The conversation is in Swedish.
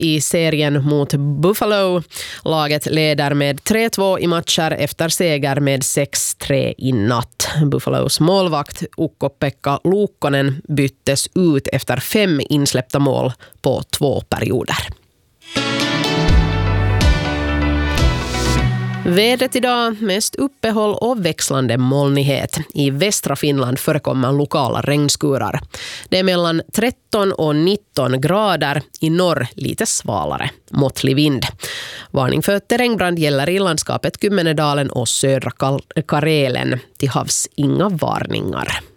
i serien mot Buffalo. Laget leder med 3-2 i matcher efter seger med 6-3 i natt. Buffalos målvakt Ukko-Pekka Luukkonen byttes ut efter 5 insläppta mål på 2 perioder. Vädret idag, mest uppehåll och växlande molnighet. I västra Finland förekommer lokala regnskurar. Det är mellan 13 och 19 grader, i norr lite svalare. Måttlig vind. Varning för terrängbrand gäller i landskapet Kymmenedalen och södra Karelen. Till havs inga varningar.